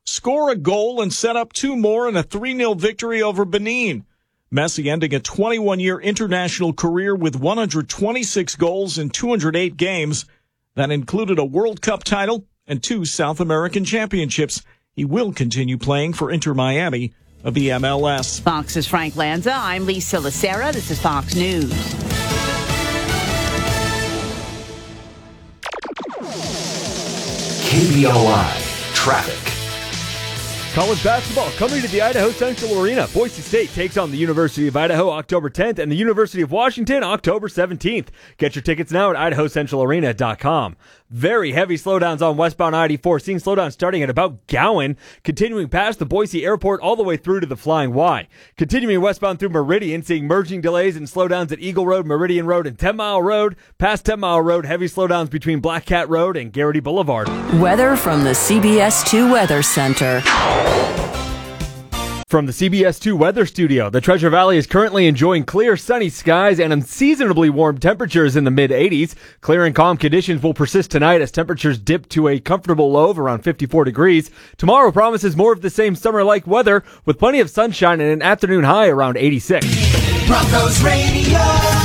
score a goal and set up two more in a 3-0 victory over Benin. Messi ending a 21-year international career with 126 goals in 208 games. That included a World Cup title and 2 South American championships. He will continue playing for Inter Miami of the MLS. Fox's Frank Lanza. I'm Lisa Lacera. This is Fox News. KBOI Traffic. College basketball coming to the Idaho Central Arena. Boise State takes on the University of Idaho October 10th and the University of Washington October 17th. Get your tickets now at idahocentralarena.com. Very heavy slowdowns on westbound I-84. Seeing slowdowns starting at about Gowan, continuing past the Boise Airport all the way through to the Flying Y. Continuing westbound through Meridian, seeing merging delays and slowdowns at Eagle Road, Meridian Road, and 10 Mile Road. Past 10 Mile Road, heavy slowdowns between Black Cat Road and Garrity Boulevard. Weather from the CBS 2 Weather Center. From the CBS 2 Weather Studio, the Treasure Valley is currently enjoying clear, sunny skies and unseasonably warm temperatures in the mid-80s. Clear and calm conditions will persist tonight as temperatures dip to a comfortable low of around 54 degrees. Tomorrow promises more of the same summer-like weather with plenty of sunshine and an afternoon high around 86. Broncos Radio.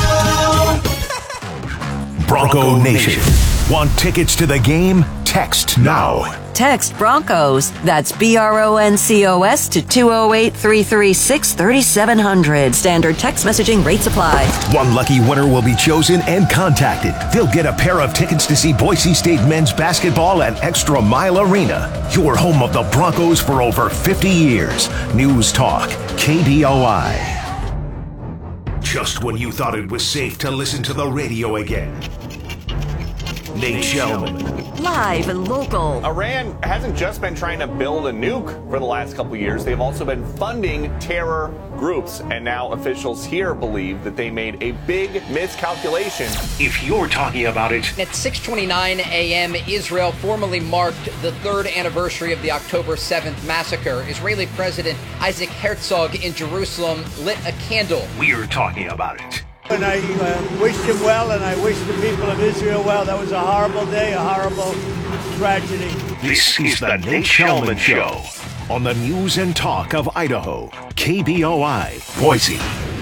Bronco Nation. Want tickets to the game? Text now. Text Broncos. That's BRONCOS to 208-336-3700. Standard text messaging rates apply. One lucky winner will be chosen and contacted. They'll get a pair of tickets to see Boise State men's basketball at Extra Mile Arena. Your home of the Broncos for over 50 years. News Talk, KBOI. Just when you thought it was safe to listen to the radio again. Nate Shelman. Live and local. Iran hasn't just been trying to build a nuke for the last couple of years. They've also been funding terror groups. And now officials here believe that they made a big miscalculation. If you're talking about it. At 6:29 a.m., Israel formally marked the 3rd anniversary of the October 7th massacre. Israeli President Isaac Herzog in Jerusalem lit a candle. We're talking about it. And I wished him well, and I wish the people of Israel well. That was a horrible day, a horrible tragedy. This is the Nate Shelman Show on the News and Talk of Idaho, KBOI, Boise.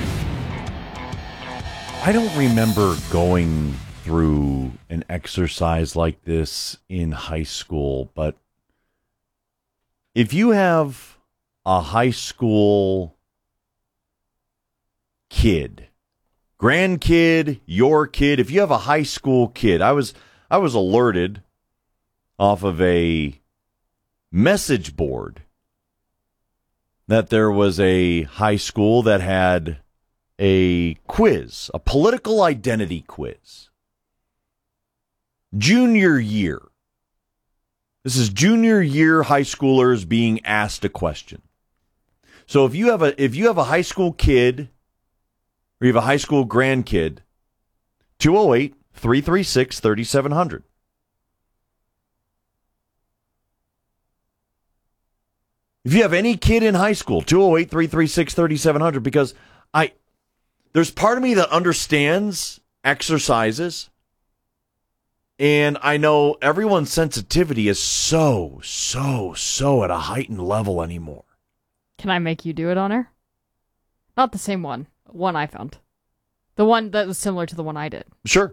I don't remember going through an exercise like this in high school, but if you have a high school kid, grandkid, your kid, if you have a high school kid, I was alerted off of a message board that there was a high school that had a quiz, a political identity quiz. Junior year. This is junior year high schoolers being asked a question. So if you have a high school kid or you have a high school grandkid, 208-336-3700. If you have any kid in high school, 208-336-3700, because there's part of me that understands exercises, and I know everyone's sensitivity is so at a heightened level anymore. Can I make you do it on air? Not the same one. One I found. The one that was similar to the one I did. Sure.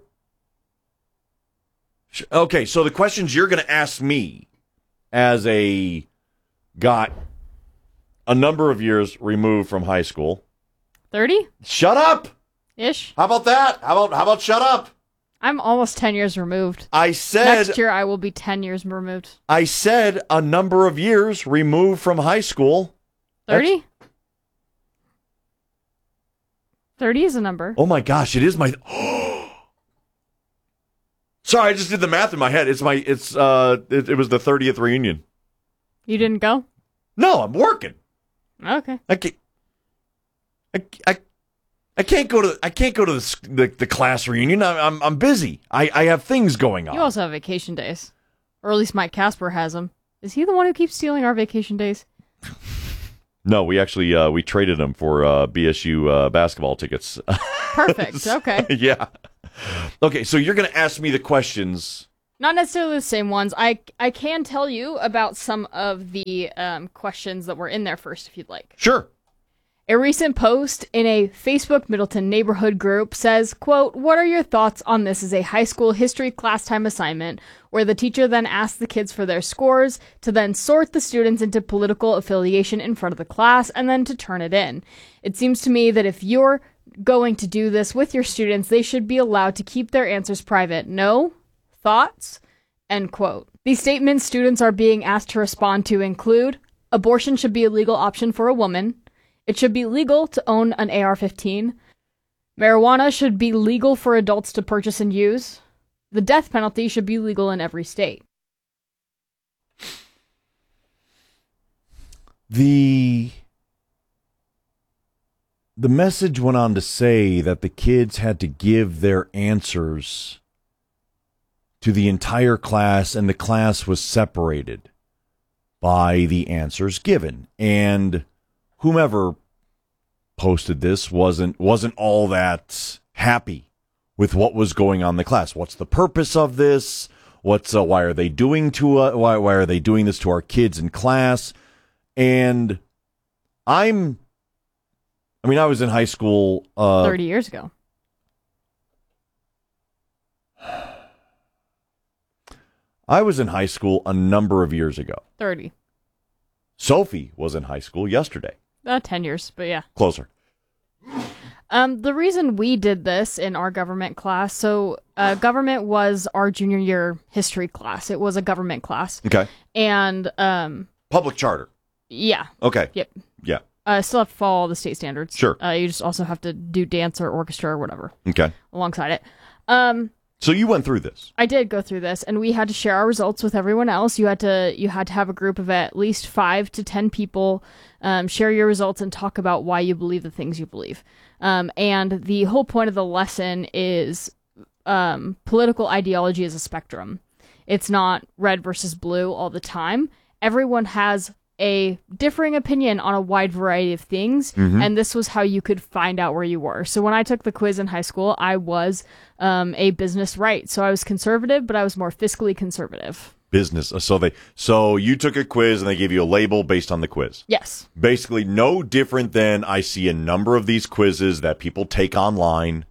Okay, so the questions you're going to ask me as got a number of years removed from high school. 30? Shut up! Ish. How about that? How about shut up? I'm almost 10 years removed. I said... Next year I will be 10 years removed. I said a number of years removed from high school. 30? 30 is a number. Oh my gosh, it is my... Sorry, I just did the math in my head. It was the 30th reunion. You didn't go? No, I'm working. Okay. I can't go to the class reunion. I'm busy. I have things going on. You also have vacation days. Or at least Mike Casper has them. Is he the one who keeps stealing our vacation days? No, we actually we traded them for BSU basketball tickets. Perfect. Okay. Yeah. Okay, so you're going to ask me the questions. Not necessarily the same ones. I can tell you about some of the questions that were in there first, if you'd like. Sure. A recent post in a Facebook Middleton neighborhood group says, quote, "What are your thoughts on this as a high school history class time assignment where the teacher then asks the kids for their scores to then sort the students into political affiliation in front of the class and then to turn it in. It seems to me that if you're going to do this with your students, they should be allowed to keep their answers private. No? Thoughts?" End quote. These statements students are being asked to respond to include: abortion should be a legal option for a woman. It should be legal to own an AR-15. Marijuana should be legal for adults to purchase and use. The death penalty should be legal in every state. The message went on to say that the kids had to give their answers to the entire class, and the class was separated by the answers given. And whomever posted this wasn't all that happy with what was going on in the class. What's the purpose of this? Why are they doing why are they doing this to our kids in class? And I was in high school 30 years ago. I was in high school a number of years ago. 30. Sophie was in high school yesterday. 10 years, but yeah. Closer. The reason we did this in our government class, so government was our junior year history class. It was a government class. Okay. And public charter. Yeah. Okay. Yep. Yeah. Still have to follow all the state standards. Sure. You just also have to do dance or orchestra or whatever. Okay. Alongside it. So you went through this. I did go through this, and we had to share our results with everyone else. You had to have a group of at least 5 to 10 people share your results and talk about why you believe the things you believe. And the whole point of the lesson is political ideology is a spectrum. It's not red versus blue all the time. Everyone has a differing opinion on a wide variety of things, and this was how you could find out where you were. So when I took the quiz in high school, I was a business right. So I was conservative, but I was more fiscally conservative. Business. So you took a quiz and they gave you a label based on the quiz. Yes. Basically no different than I see a number of these quizzes that people take online.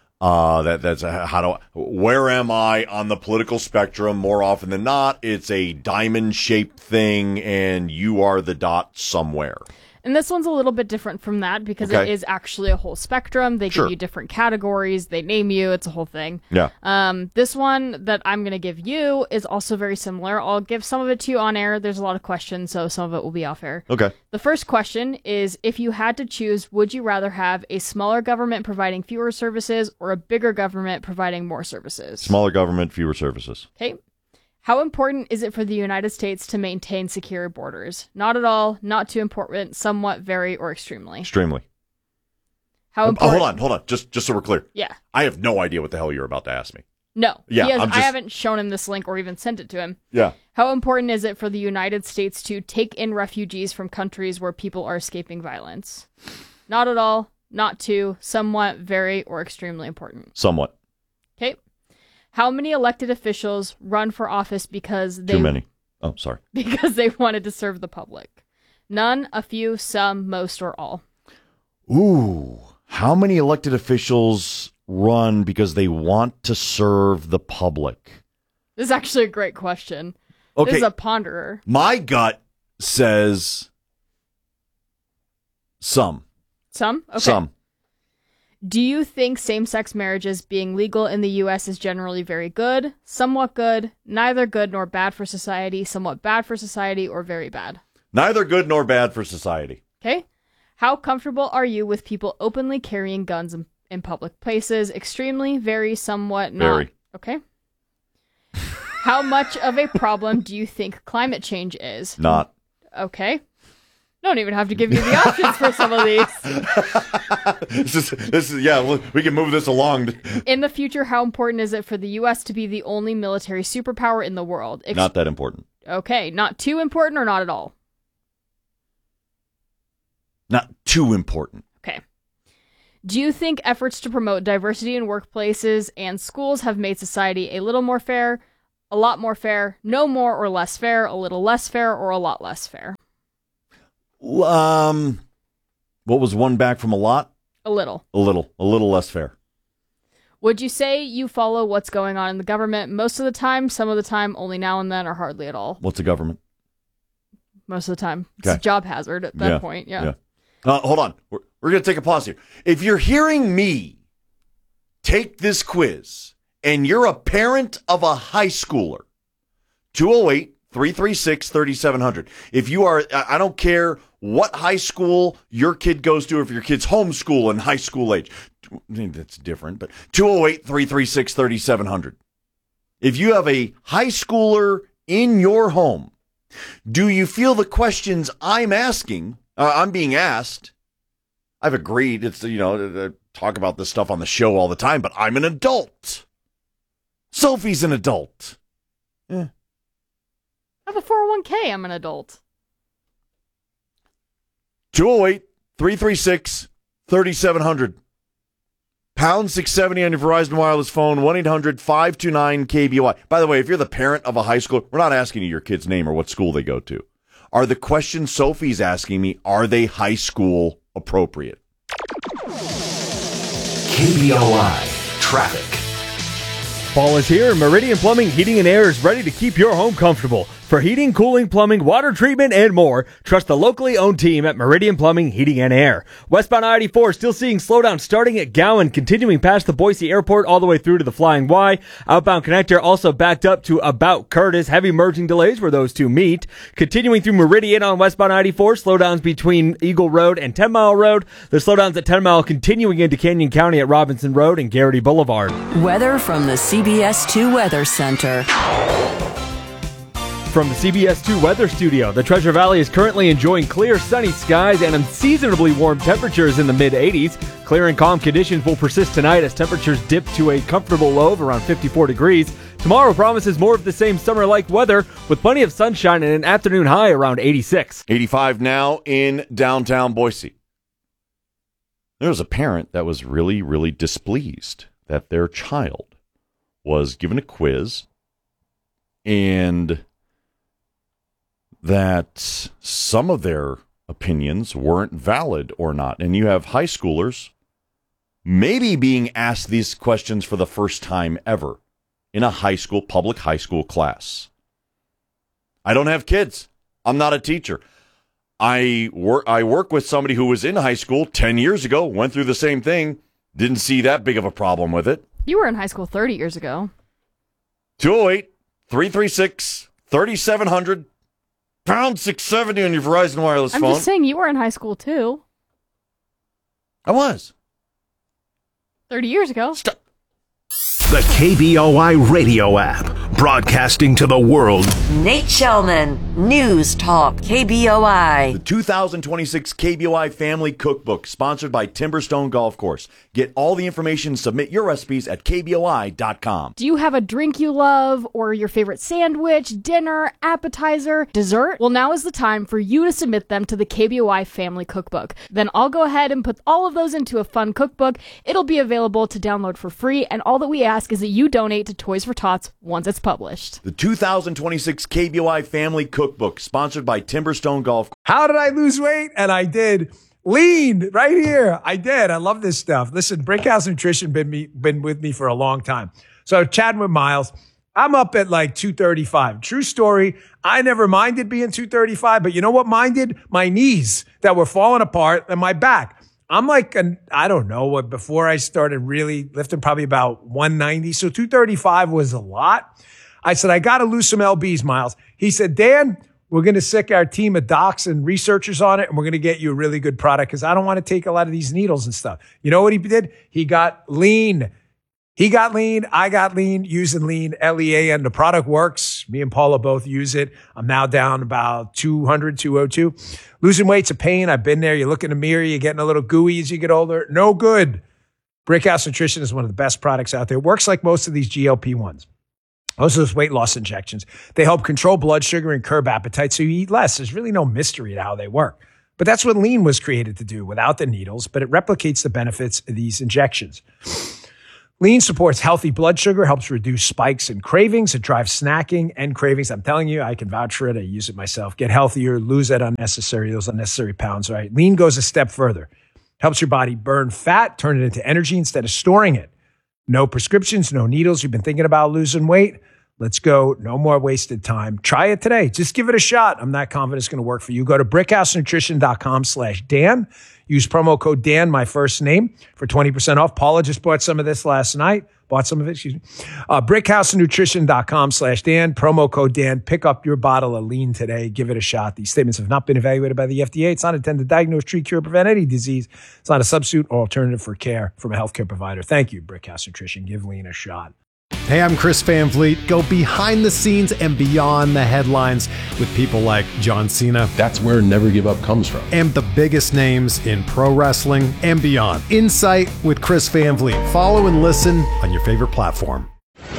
Where am I on the political spectrum? More often than not, it's a diamond-shaped thing, and you are the dot somewhere. And this one's a little bit different from that because it is actually a whole spectrum. They give you different categories. They name you. It's a whole thing. Yeah. This one that I'm going to give you is also very similar. I'll give some of it to you on air. There's a lot of questions, so some of it will be off air. Okay. The first question is, if you had to choose, would you rather have a smaller government providing fewer services or a bigger government providing more services? Smaller government, fewer services. Okay. How important is it for the United States to maintain secure borders? Not at all, not too important, somewhat, very, or extremely. Extremely. How important? Hold on. Just so we're clear. Yeah. I have no idea what the hell you're about to ask me. No. Yeah. I haven't shown him this link or even sent it to him. Yeah. How important is it for the United States to take in refugees from countries where people are escaping violence? Not at all, not too, somewhat, very, or extremely important. Somewhat. Okay. How many elected officials run for office because they... Too many. Oh, sorry. Because they wanted to serve the public? None, a few, some, most, or all. Ooh. How many elected officials run because they want to serve the public? This is actually a great question. Okay. This is a ponderer. My gut says some. Some? Okay. Some. Do you think same-sex marriages being legal in the U.S. is generally very good, somewhat good, neither good nor bad for society, somewhat bad for society, or very bad? Neither good nor bad for society. Okay. How comfortable are you with people openly carrying guns in public places? Extremely, very, somewhat, not. Very. Okay. How much of a problem do you think climate change is? Not. Okay. Don't even have to give you the options for some of these. This is yeah, we can move this along. In the future, how important is it for the U.S. to be the only military superpower in the world? Not that important. Okay, not too important or not at all? Not too important. Okay. Do you think efforts to promote diversity in workplaces and schools have made society a little more fair, a lot more fair, no more or less fair, a little less fair, or a lot less fair? What was one back from a lot? A little. A little less fair. Would you say you follow what's going on in the government most of the time, some of the time, only now and then, or hardly at all? What's the government? Most of the time. It's a job hazard at that point, yeah. Hold on. We're going to take a pause here. If you're hearing me take this quiz and you're a parent of a high schooler, 208-336-3700. If you are, I don't care what high school your kid goes to, if your kid's homeschool and high school age. That's different, but 208-336-3700. If you have a high schooler in your home, do you feel the questions I'm being asked? I've agreed. It's, talk about this stuff on the show all the time, but I'm an adult. Sophie's an adult. I have a 401k. I'm an adult. 208-336-3700. Pound 670 on your Verizon Wireless phone, 1-800-529-KBOI. By the way, if you're the parent of a high school, we're not asking you your kid's name or what school they go to. Are the questions Sophie's asking me, are they high school appropriate? KBOI Traffic. Fall is here, and Meridian Plumbing, Heating, and Air is ready to keep your home comfortable. For heating, cooling, plumbing, water treatment, and more, trust the locally owned team at Meridian Plumbing, Heating, and Air. Westbound I-84 still seeing slowdown starting at Gowan, continuing past the Boise Airport all the way through to the Flying Y. Outbound connector also backed up to about Curtis. Heavy merging delays where those two meet. Continuing through Meridian on westbound I-84, slowdowns between Eagle Road and 10 Mile Road. The slowdowns at 10 Mile continuing into Canyon County at Robinson Road and Garrity Boulevard. Weather from the CBS 2 Weather Center. From the CBS 2 Weather Studio, the Treasure Valley is currently enjoying clear, sunny skies and unseasonably warm temperatures in the mid-80s. Clear and calm conditions will persist tonight as temperatures dip to a comfortable low of around 54 degrees. Tomorrow promises more of the same summer-like weather with plenty of sunshine and an afternoon high around 86. 85 now in downtown Boise. There was a parent that was really, really displeased that their child was given a quiz and that some of their opinions weren't valid or not. And you have high schoolers maybe being asked these questions for the first time ever in a public high school class. I don't have kids. I'm not a teacher. I work with somebody who was in high school 10 years ago, went through the same thing, didn't see that big of a problem with it. You were in high school 30 years ago. 208-336-3700. Pound 670 on your Verizon Wireless phone. I'm just saying you were in high school, too. I was. 30 years ago. Stop. The KBOI radio app, broadcasting to the world. Nate Shellman, News Talk, KBOI. The 2026 KBOI Family Cookbook, sponsored by Timberstone Golf Course. Get all the information, submit your recipes at KBOI.com. Do you have a drink you love, or your favorite sandwich, dinner, appetizer, dessert? Well, now is the time for you to submit them to the KBOI Family Cookbook. Then I'll go ahead and put all of those into a fun cookbook. It'll be available to download for free, and all that we ask is that you donate to Toys for Tots once it's published. The 2026 KBOI Family Cookbook, sponsored by Timberstone Golf. How did I lose weight? And I did. Lean right here. I did. I love this stuff. Listen, Brickhouse Nutrition been with me for a long time. So chatting with Miles, I'm up at like 235. True story. I never minded being 235, but you know what minded? My knees that were falling apart and my back. I'm like, I don't know what, before I started really lifting, probably about 190. So 235 was a lot. I said, I got to lose some LBs, Miles. He said, Dan, we're going to sick our team of docs and researchers on it, and we're going to get you a really good product because I don't want to take a lot of these needles and stuff. You know what he did? He got lean. He got lean. I got lean, using lean, LEAN. The product works. Me and Paula both use it. I'm now down about 200, 202. Losing weight's a pain. I've been there. You look in the mirror, you're getting a little gooey as you get older. No good. Brickhouse Nutrition is one of the best products out there. It works like most of these GLP-1s. Most of those weight loss injections. They help control blood sugar and curb appetite so you eat less. There's really no mystery to how they work. But that's what lean was created to do without the needles, but it replicates the benefits of these injections. Lean supports healthy blood sugar, helps reduce spikes and cravings. It drives snacking and cravings. I'm telling you, I can vouch for it. I use it myself. Get healthier, lose those unnecessary pounds, right? Lean goes a step further. Helps your body burn fat, turn it into energy instead of storing it. No prescriptions, no needles. You've been thinking about losing weight? Let's go. No more wasted time. Try it today. Just give it a shot. I'm not confident it's going to work for you. Go to brickhousenutrition.com/Dan. Use promo code Dan, my first name, for 20% off. Paula just bought some of this last night. brickhousenutrition.com/Dan. Promo code Dan. Pick up your bottle of Lean today. Give it a shot. These statements have not been evaluated by the FDA. It's not intended to diagnose, treat, cure, prevent any disease. It's not a substitute or alternative for care from a healthcare provider. Thank you, Brickhouse Nutrition. Give Lean a shot. Hey, I'm Chris Van Vliet. Go behind the scenes and beyond the headlines with people like John Cena. That's where Never Give Up comes from. And the biggest names in pro wrestling and beyond. Insight with Chris Van Vliet. Follow and listen on your favorite platform.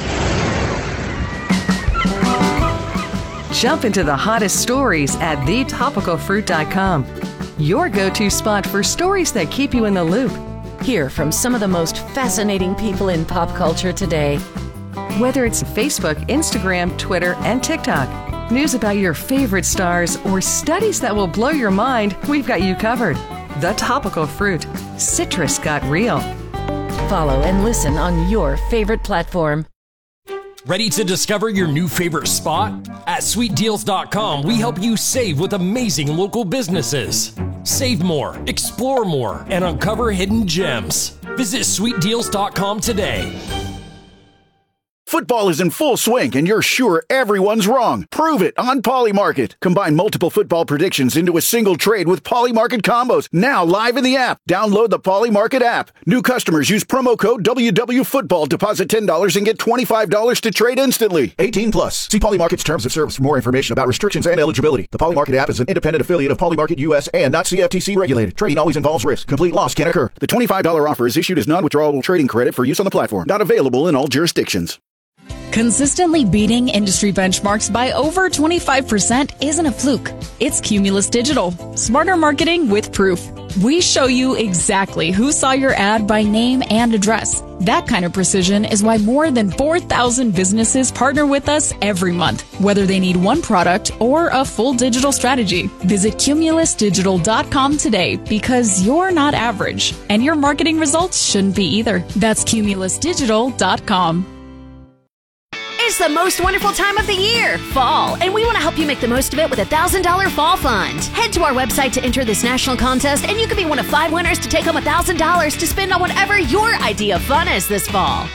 Jump into the hottest stories at thetopicalfruit.com. Your go-to spot for stories that keep you in the loop. Hear from some of the most fascinating people in pop culture today. Whether it's Facebook, Instagram, Twitter, and TikTok, news about your favorite stars, or studies that will blow your mind, we've got you covered. The Topical Fruit. Citrus got real. Follow and listen on your favorite platform. Ready to discover your new favorite spot? At sweetdeals.com, we help you save with amazing local businesses. Save more, explore more, and uncover hidden gems. Visit sweetdeals.com today. Football is in full swing, and you're sure everyone's wrong. Prove it on Polymarket. Combine multiple football predictions into a single trade with Polymarket combos. Now live in the app. Download the Polymarket app. New customers use promo code WWFootball. Deposit $10 and get $25 to trade instantly. 18 plus. See Polymarket's terms of service for more information about restrictions and eligibility. The Polymarket app is an independent affiliate of Polymarket US and not CFTC regulated. Trading always involves risk. Complete loss can occur. The $25 offer is issued as non-withdrawable trading credit for use on the platform. Not available in all jurisdictions. Consistently beating industry benchmarks by over 25% isn't a fluke. It's Cumulus Digital. Smarter marketing with proof. We show you exactly who saw your ad by name and address. That kind of precision is why more than 4,000 businesses partner with us every month, whether they need one product or a full digital strategy. Visit cumulusdigital.com today because you're not average, and your marketing results shouldn't be either. That's cumulusdigital.com. It's the most wonderful time of the year, fall, and we want to help you make the most of it with a $1,000 fall fund. Head to our website to enter this national contest, and you could be one of 5 winners to take home $1,000 to spend on whatever your idea of fun is this fall.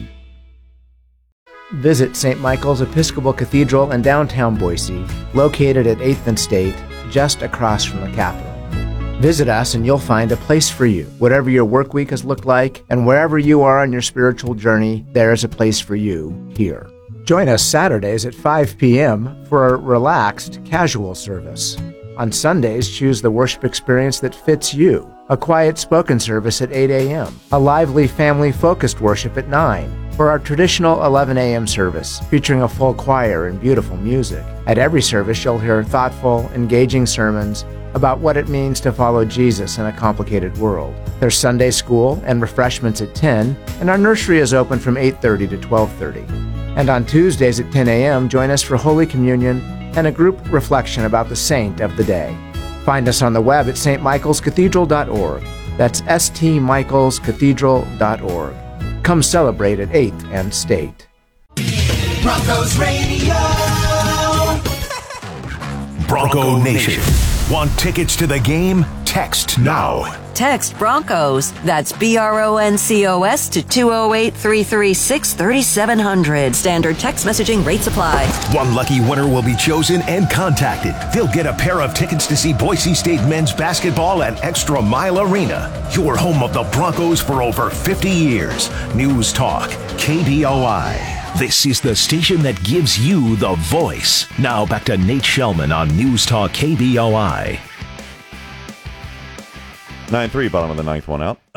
Visit St. Michael's Episcopal Cathedral in downtown Boise, located at 8th and State, just across from the Capitol. Visit us and you'll find a place for you. Whatever your work week has looked like, and wherever you are on your spiritual journey, there is a place for you here. Join us Saturdays at 5 p.m. for a relaxed, casual service. On Sundays, choose the worship experience that fits you. A quiet spoken service at 8 a.m. A lively, family-focused worship at 9. For our traditional 11 a.m. service, featuring a full choir and beautiful music. At every service, you'll hear thoughtful, engaging sermons about what it means to follow Jesus in a complicated world. There's Sunday school and refreshments at 10, and our nursery is open from 8:30 to 12:30. And on Tuesdays at 10 a.m., join us for Holy Communion and a group reflection about the saint of the day. Find us on the web at stmichaelscathedral.org. That's stmichaelscathedral.org. Come celebrate at 8th and State. Broncos Radio. Bronco Nation. Want tickets to the game? Text now. Text Broncos. That's BRONCOS to 208-336-3700. Standard text messaging rates apply. One lucky winner will be chosen and contacted. They'll get a pair of tickets to see Boise State men's basketball at Extra Mile Arena. Your home of the Broncos for over 50 years. News Talk, KBOI. This is the station that gives you the voice. Now back to Nate Shellman on News Talk KBOI. 9-3, bottom of the ninth one out.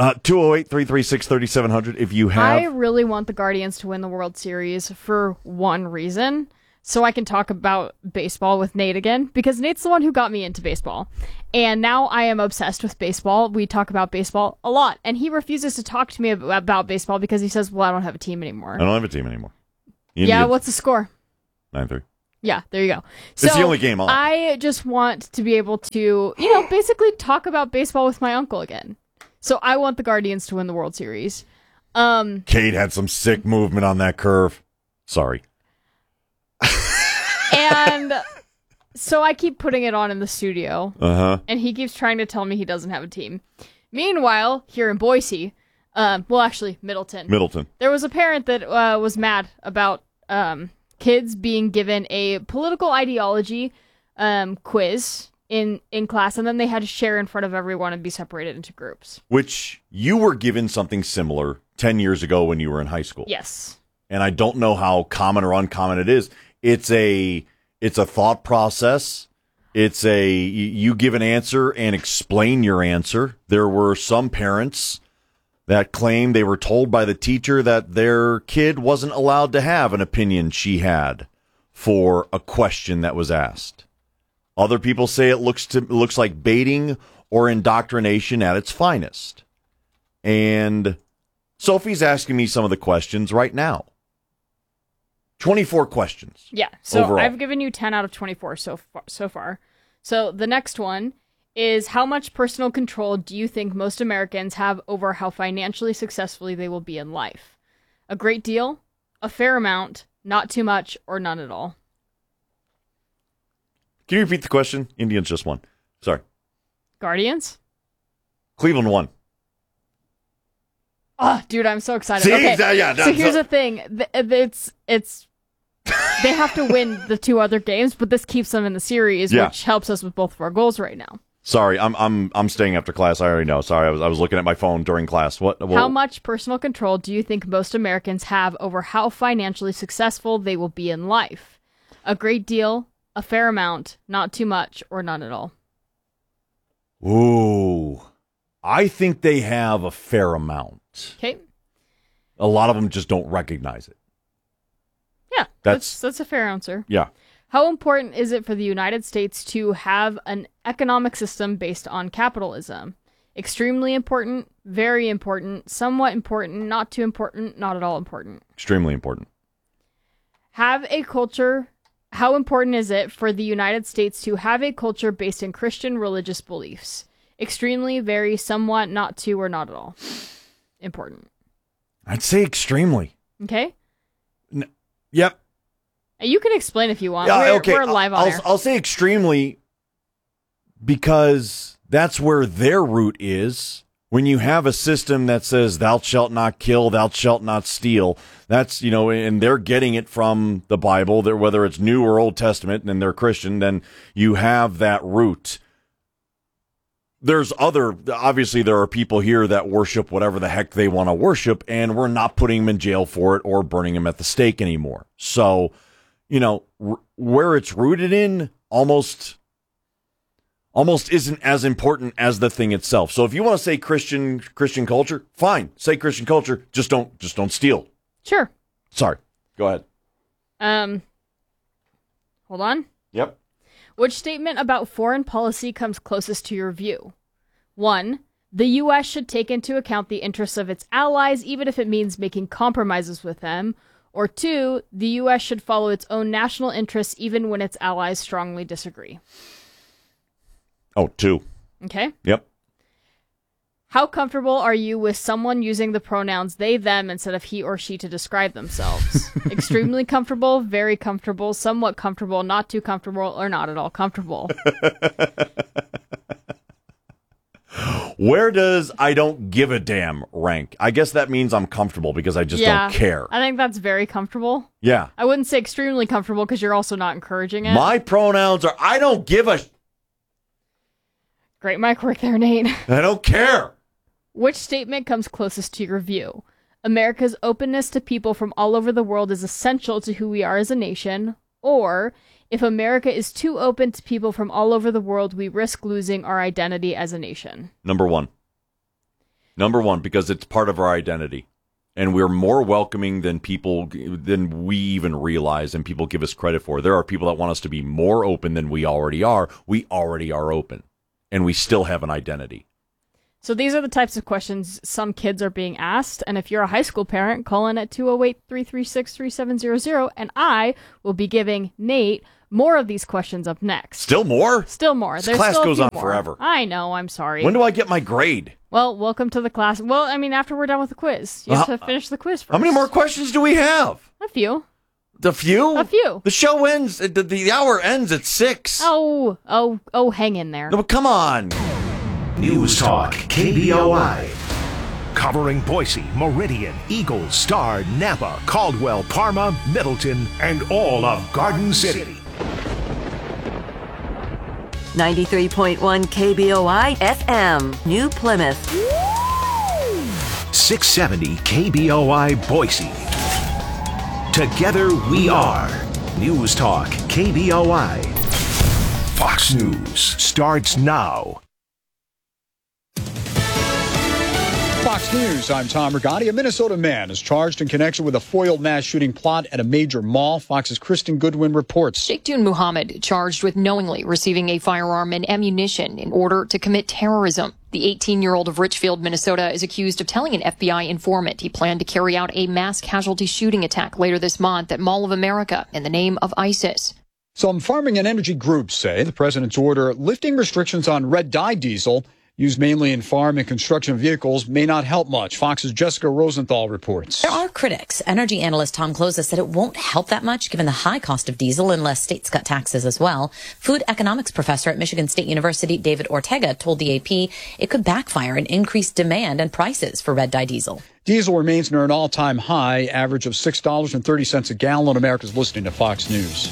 208-336-3700 if you have. I really want the Guardians to win the World Series for one reason. so I can talk about baseball with Nate again, because Nate's the one who got me into baseball. And now I am obsessed with baseball. We talk about baseball a lot. And he refuses to talk to me about baseball because he says, well, I don't have a team anymore. I don't have a team anymore. What's the score? 9-3. Yeah, there you go. It's the only game on. I just want to be able to, basically talk about baseball with my uncle again. So I want the Guardians to win the World Series. Kate had some sick movement on that curve. Sorry. And so I keep putting it on in the studio. Uh-huh. And he keeps trying to tell me he doesn't have a team. Meanwhile, here in Boise, Middleton. There was a parent that was mad about kids being given a political ideology quiz in class, and then they had to share in front of everyone and be separated into groups. Which you were given something similar 10 years ago when you were in high school. Yes. And I don't know how common or uncommon it is. It's a thought process. It's you give an answer and explain your answer. There were some parents that claimed they were told by the teacher that their kid wasn't allowed to have an opinion she had for a question that was asked. Other people say it looks like baiting or indoctrination at its finest. And Sophie's asking me some of the questions right now. 24 questions. Yeah. So overall. I've given you 10 out of 24 so far. So the next one is, how much personal control do you think most Americans have over how financially successfully they will be in life? A great deal, a fair amount, not too much, or none at all. Can you repeat the question? Indians just won. Sorry. Guardians? Cleveland won. Oh, dude, I'm so excited. See? Okay, Yeah, so here's the thing. It's they have to win the two other games, but this keeps them in the series, which helps us with both of our goals right now. Sorry, I'm staying after class. I already know. Sorry, I was looking at my phone during class. What? How much personal control do you think most Americans have over how financially successful they will be in life? A great deal, a fair amount, not too much, or none at all. Ooh, I think they have a fair amount. Okay. A lot of them just don't recognize it. Yeah, that's a fair answer. Yeah. How important is it for the United States to have an economic system based on capitalism? Extremely important, very important, somewhat important, not too important, not at all important. Extremely important. How important is it for the United States to have a culture based in Christian religious beliefs? Extremely, very, somewhat, not too, or not at all. Important. I'd say extremely. Okay. Yep. You can explain if you want. Yeah, We're live on air. I'll say extremely because that's where their root is. When you have a system that says thou shalt not kill, thou shalt not steal, that's, and they're getting it from the Bible, whether it's New or Old Testament, and they're Christian, then you have that root. Obviously there are people here that worship whatever the heck they want to worship, and we're not putting them in jail for it or burning them at the stake anymore. So, where it's rooted in almost isn't as important as the thing itself. So if you want to say Christian culture, fine. Say Christian culture, just don't steal. Sure. Sorry. Go ahead. Hold on. Yep. Which statement about foreign policy comes closest to your view? 1. The U.S. should take into account the interests of its allies, even if it means making compromises with them. Or 2, the U.S. should follow its own national interests, even when its allies strongly disagree. Oh, 2. Okay. Yep. How comfortable are you with someone using the pronouns they, them instead of he or she to describe themselves? Extremely comfortable, very comfortable, somewhat comfortable, not too comfortable, or not at all comfortable. Where does I don't give a damn rank? I guess that means I'm comfortable because I just don't care. I think that's very comfortable. Yeah. I wouldn't say extremely comfortable because you're also not encouraging it. My pronouns are I don't give a... Great mic work there, Nate. I don't care. Which statement comes closest to your view? America's openness to people from all over the world is essential to who we are as a nation. Or, if America is too open to people from all over the world, we risk losing our identity as a nation. Number one, because it's part of our identity. and we're more welcoming than we even realize and people give us credit for. There are people that want us to be more open than we already are. We already are open, and we still have an identity. So these are the types of questions some kids are being asked, and if you're a high school parent, call in at 208-336-3700, and I will be giving Nate more of these questions up next. Still more? Still more. This There's class still a goes few on more. forever. I know, I'm sorry. When do I get my grade? Well, welcome to the class. Well, I mean, after we're done with the quiz. You have to finish the quiz first. How many more questions do we have? A few. The few? A few. The show ends, the hour ends at 6. Oh, hang in there. No, but come on. News Talk KBOI. Covering Boise, Meridian, Eagles, Star, Napa, Caldwell, Parma, Middleton, and all of Garden City. 93.1 KBOI FM, New Plymouth. 670 KBOI Boise. Together we are News Talk KBOI. Fox News starts now. Fox News, I'm Tom Rigotti. A Minnesota man is charged in connection with a foiled mass shooting plot at a major mall. Fox's Kristen Goodwin reports. Sheikhtun Muhammad charged with knowingly receiving a firearm and ammunition in order to commit terrorism. The 18-year-old of Richfield, Minnesota, is accused of telling an FBI informant he planned to carry out a mass casualty shooting attack later this month at Mall of America in the name of ISIS. Some farming and energy groups say the president's order lifting restrictions on red dye diesel used mainly in farm and construction vehicles may not help much. Fox's Jessica Rosenthal reports. There are critics. Energy analyst Tom Kloza said it won't help that much given the high cost of diesel unless states cut taxes as well. Food economics professor at Michigan State University David Ortega told the AP it could backfire and increase demand and prices for red dye diesel. Diesel remains near an all-time high, average of $6.30 a gallon. America's listening to Fox News.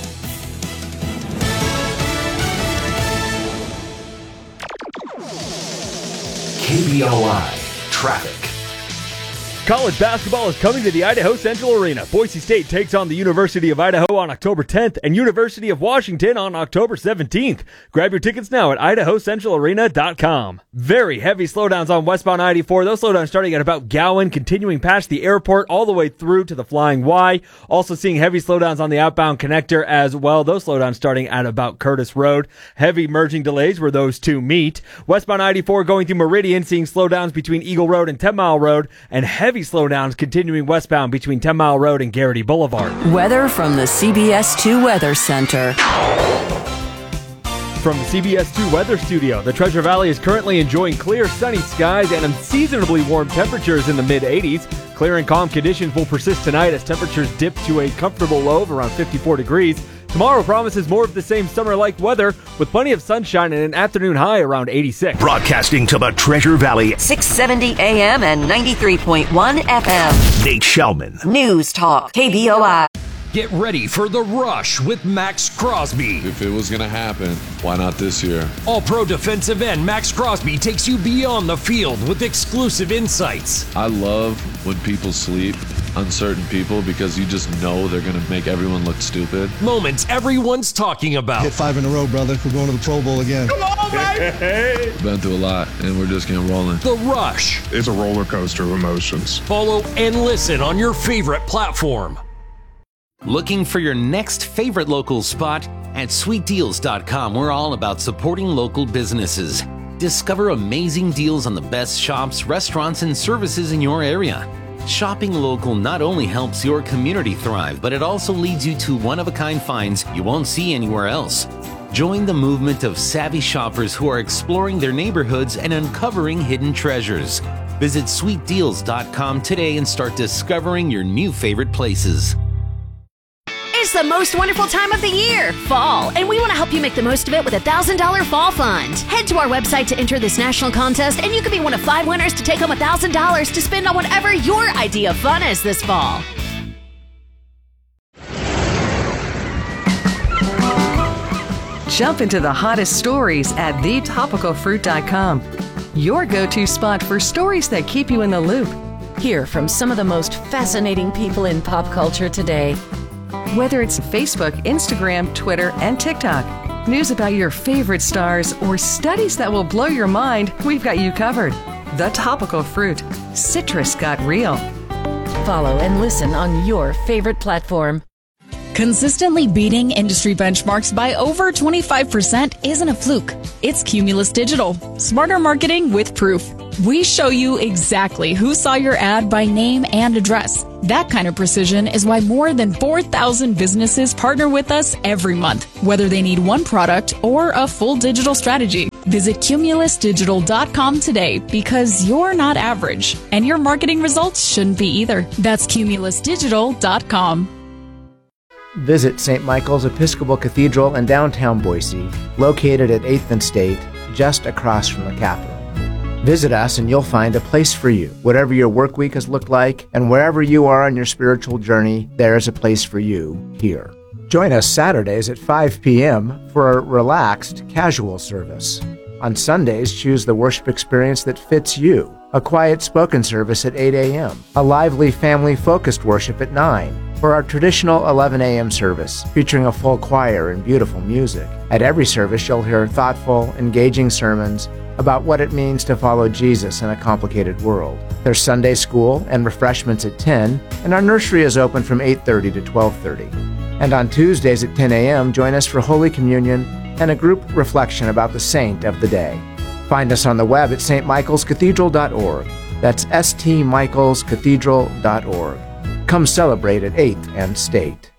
KBOI Traffic. College basketball is coming to the Idaho Central Arena. Boise State takes on the University of Idaho on October 10th and University of Washington on October 17th. Grab your tickets now at idahocentralarena.com. Very heavy slowdowns on westbound I-84. Those slowdowns starting at about Gowan, continuing past the airport all the way through to the Flying Y. Also seeing heavy slowdowns on the outbound connector as well. Those slowdowns starting at about Curtis Road. Heavy merging delays where those two meet. Westbound I-84 going through Meridian, seeing slowdowns between Eagle Road and 10 Mile Road, and heavy slowdowns continuing westbound between 10 Mile Road and Garrity Boulevard. Weather from the CBS 2 Weather Center. From the CBS 2 Weather Studio, the Treasure Valley is currently enjoying clear, sunny skies and unseasonably warm temperatures in the mid-80s. Clear and calm conditions will persist tonight as temperatures dip to a comfortable low of around 54 degrees. Tomorrow promises more of the same summer-like weather with plenty of sunshine and an afternoon high around 86. Broadcasting to the Treasure Valley. 670 AM and 93.1 FM. Nate Shellman. News Talk KBOI. Get ready for The Rush with Max Crosby. If it was going to happen, why not this year? All-pro defensive end Max Crosby takes you beyond the field with exclusive insights. I love when people sleep on certain people because you just know they're going to make everyone look stupid. Moments everyone's talking about. Hit 5 in a row, brother. We're going to the Pro Bowl again. Come on, baby! Been through a lot, and we're just getting rolling. The Rush. It's a roller coaster of emotions. Follow and listen on your favorite platform. Looking for your next favorite local spot? At sweetdeals.com, we're all about supporting local businesses. Discover amazing deals on the best shops, restaurants, and services in your area. Shopping local not only helps your community thrive, but it also leads you to one-of-a-kind finds you won't see anywhere else. Join the movement of savvy shoppers who are exploring their neighborhoods and uncovering hidden treasures. Visit sweetdeals.com today and start discovering your new favorite places. It's the most wonderful time of the year, fall, and we want to help you make the most of it with a $1,000 fall fund. Head to our website to enter this national contest, and you could be one of 5 winners to take home $1,000 to spend on whatever your idea of fun is this fall. Jump into the hottest stories at thetopicalfruit.com. Your go-to spot for stories that keep you in the loop. Hear from some of the most fascinating people in pop culture today. Whether it's Facebook, Instagram, Twitter, and TikTok, news about your favorite stars, or studies that will blow your mind, we've got you covered. The Topical Fruit. Citrus got real. Follow and listen on your favorite platform. Consistently beating industry benchmarks by over 25% isn't a fluke. It's Cumulus Digital. Smarter marketing with proof. We show you exactly who saw your ad by name and address. That kind of precision is why more than 4,000 businesses partner with us every month, whether they need one product or a full digital strategy. Visit cumulusdigital.com today because you're not average, and your marketing results shouldn't be either. That's cumulusdigital.com. Visit St. Michael's Episcopal Cathedral in downtown Boise, located at 8th and State, just across from the Capitol. Visit us and you'll find a place for you. Whatever your work week has looked like, and wherever you are on your spiritual journey, there is a place for you here. Join us Saturdays at 5 p.m. for a relaxed, casual service. On Sundays, choose the worship experience that fits you. A quiet spoken service at 8 a.m. A lively, family-focused worship at 9. For our traditional 11 a.m. service, featuring a full choir and beautiful music. At every service, you'll hear thoughtful, engaging sermons about what it means to follow Jesus in a complicated world. There's Sunday school and refreshments at 10, and our nursery is open from 8:30 to 12:30. And on Tuesdays at 10 a.m., join us for Holy Communion and a group reflection about the saint of the day. Find us on the web at stmichaelscathedral.org. That's stmichaelscathedral.org. Come celebrate at 8th and State.